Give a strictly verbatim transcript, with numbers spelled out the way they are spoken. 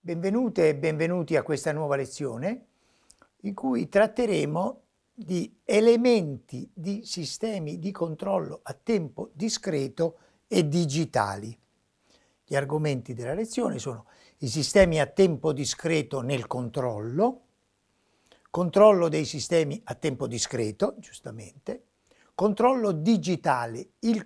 Benvenute e benvenuti a questa nuova lezione in cui tratteremo di elementi di sistemi di controllo a tempo discreto e digitali. Gli argomenti della lezione sono i sistemi a tempo discreto nel controllo, controllo dei sistemi a tempo discreto, giustamente, controllo digitale, il